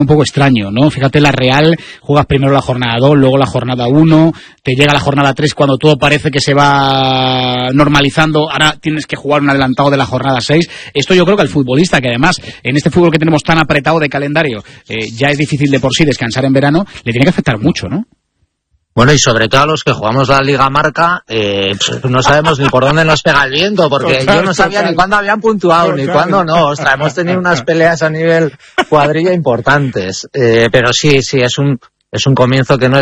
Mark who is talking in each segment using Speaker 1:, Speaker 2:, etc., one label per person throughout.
Speaker 1: un poco extraño, ¿no? Fíjate, la Real, juegas primero la jornada 2, luego la jornada 1, te llega la jornada 3 cuando todo parece que se va normalizando, ahora tienes que jugar un adelantado de la jornada 6. Esto yo creo que al futbolista, que además en este fútbol que tenemos tan apretado de calendario, ya es difícil de por sí descansar en verano, le tiene que afectar mucho, ¿no?
Speaker 2: Bueno, y sobre todo a los que jugamos la Liga Marca, no sabemos ni por dónde nos pega el viento, porque yo no sabía ni cuándo habían puntuado, ni cuándo no. Ostras, hemos tenido unas peleas a nivel cuadrilla importantes. Pero sí, es un comienzo que no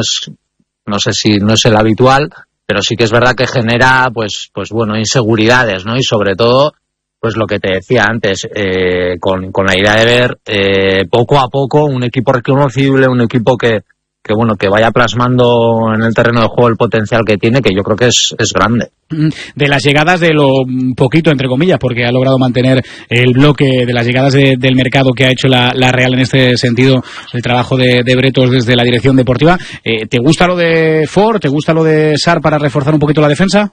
Speaker 2: sé si no es el habitual, pero sí que es verdad que genera, pues bueno, inseguridades, ¿no? Y sobre todo, pues lo que te decía antes, con la idea de ver, poco a poco un equipo reconocible, un equipo que vaya plasmando en el terreno de juego el potencial que tiene, que yo creo que es grande.
Speaker 1: De las llegadas de lo poquito, entre comillas, porque ha logrado mantener el bloque de las llegadas del mercado que ha hecho la Real en este sentido, el trabajo de Bretos desde la dirección deportiva. ¿Te gusta lo de Ford? ¿Te gusta lo de Sarr para reforzar un poquito la defensa?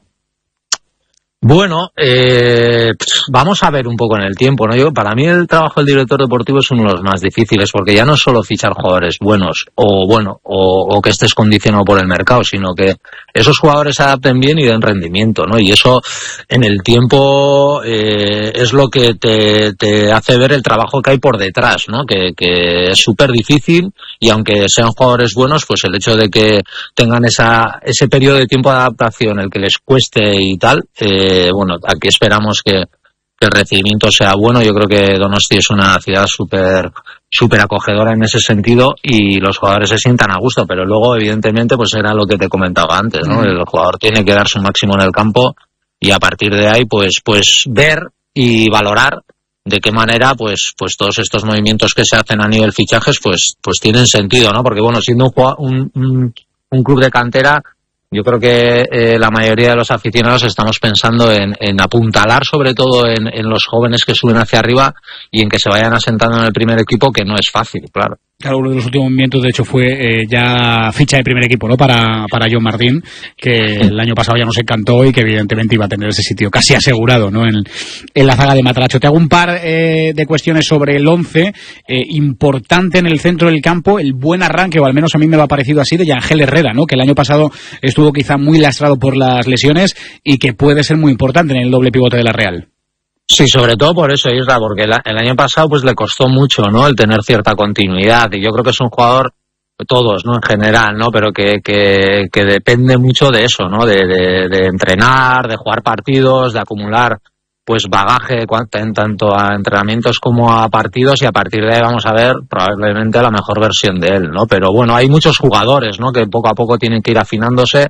Speaker 2: Bueno, vamos a ver un poco en el tiempo, ¿no? Para mí el trabajo del director deportivo es uno de los más difíciles, porque ya no es solo fichar jugadores buenos o que estés condicionado por el mercado, sino que esos jugadores se adapten bien y den rendimiento, ¿no? Y eso en el tiempo es lo que te hace ver el trabajo que hay por detrás, ¿no? Que es súper difícil, y aunque sean jugadores buenos, pues el hecho de que tengan ese periodo de tiempo de adaptación, el que les cueste y tal, bueno, aquí esperamos que el recibimiento sea bueno. Yo creo que Donosti es una ciudad súper acogedora en ese sentido, y los jugadores se sientan a gusto, pero luego evidentemente pues era lo que te comentaba antes, ¿no? El jugador tiene que dar su máximo en el campo, y a partir de ahí pues ver y valorar de qué manera pues todos estos movimientos que se hacen a nivel fichajes pues tienen sentido, ¿no? Porque bueno, siendo un club de cantera, yo creo que la mayoría de los aficionados estamos pensando en apuntalar sobre todo en los jóvenes que suben hacia arriba y en que se vayan asentando en el primer equipo, que no es fácil, claro.
Speaker 1: Claro, uno de los últimos movimientos, de hecho, fue ya ficha de primer equipo, ¿no? Para John Martín, que el año pasado ya nos encantó y que evidentemente iba a tener ese sitio casi asegurado, ¿no? En la zaga de Mataracho. Te hago un par de cuestiones sobre el 11. Importante en el centro del campo, el buen arranque, o al menos a mí me lo ha parecido así, de Yangel Herrera, ¿no? Que el año pasado estuvo quizá muy lastrado por las lesiones y que puede ser muy importante en el doble pivote de la Real.
Speaker 2: Sí, sobre todo por eso, Isra, porque el año pasado pues le costó mucho, ¿no? El tener cierta continuidad, y yo creo que es un jugador, todos, ¿no? En general, ¿no? Pero que depende mucho de eso, ¿no? De entrenar, de jugar partidos, de acumular pues bagaje en tanto a entrenamientos como a partidos, y a partir de ahí vamos a ver probablemente la mejor versión de él, ¿no? Pero bueno, hay muchos jugadores, ¿no? Que poco a poco tienen que ir afinándose,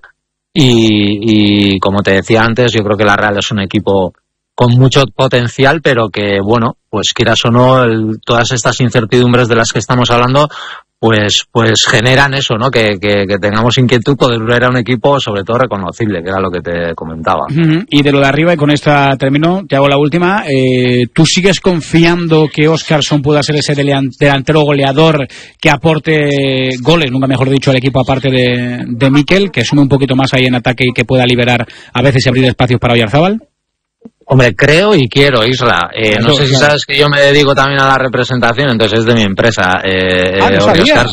Speaker 2: y como te decía antes, yo creo que la Real es un equipo con mucho potencial, pero que, bueno, pues quieras o no, todas estas incertidumbres de las que estamos hablando, pues generan eso, ¿no? Que tengamos inquietud por ver a un equipo, sobre todo reconocible, que era lo que te comentaba.
Speaker 1: Y de lo de arriba, y con esta termino, te hago la última. ¿Tú sigues confiando que Óscarson pueda ser ese delantero goleador que aporte goles, nunca mejor dicho, al equipo, aparte de Mikel, que sume un poquito más ahí en ataque y que pueda liberar a veces y abrir espacios para Oyarzábal?
Speaker 2: Hombre, creo y quiero, Isla. No sé si sabes que yo me dedico también a la representación, entonces es de mi empresa,
Speaker 1: no sabía.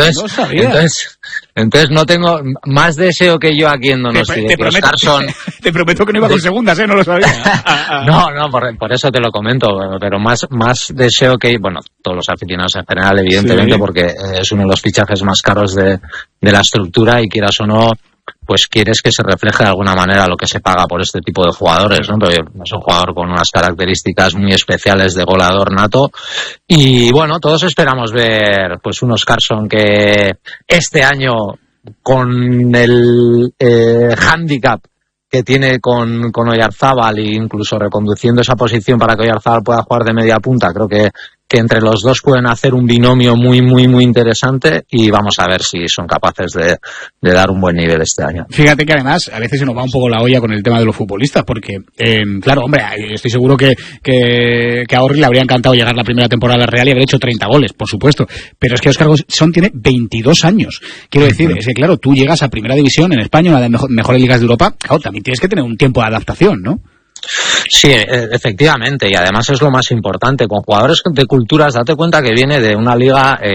Speaker 2: Entonces no tengo más deseo que yo aquí en Donosti.
Speaker 1: Te prometo que no iba con segundas, no lo sabía.
Speaker 2: No, por eso te lo comento, pero más deseo que, bueno, todos los aficionados en general, evidentemente, sí, porque es uno de los fichajes más caros de la estructura, y quieras o no, pues quieres que se refleje de alguna manera lo que se paga por este tipo de jugadores, ¿no? Porque es un jugador con unas características muy especiales de goleador nato, y bueno, todos esperamos ver pues un Óscarson que este año, con el hándicap que tiene con Oyarzábal, e incluso reconduciendo esa posición para que Oyarzábal pueda jugar de media punta, creo que entre los dos pueden hacer un binomio muy, muy, muy interesante, y vamos a ver si son capaces de dar un buen nivel este año.
Speaker 1: Fíjate que además a veces se nos va un poco la olla con el tema de los futbolistas, porque claro, hombre, estoy seguro que a Orri le habría encantado llegar la primera temporada a la Real y haber hecho 30 goles, por supuesto, pero es que Óscarson tiene 22 años. Quiero decir, es que claro, tú llegas a primera división en España, una de las mejores ligas de Europa, claro, también tienes que tener un tiempo de adaptación, ¿no?
Speaker 2: Sí, efectivamente, y además es lo más importante. Con jugadores de culturas, date cuenta que viene de una liga